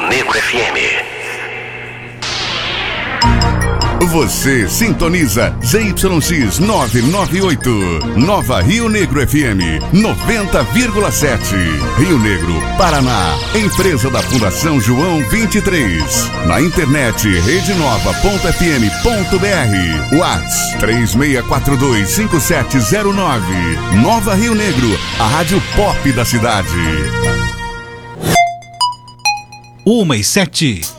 Negro FM. Você sintoniza ZYX 998, Nova Rio Negro FM 90,7. Rio Negro, Paraná. Empresa da Fundação João 23. Na internet redenova.fm.br. Whats 36425709. Nova Rio Negro, a rádio pop da cidade. 1:07.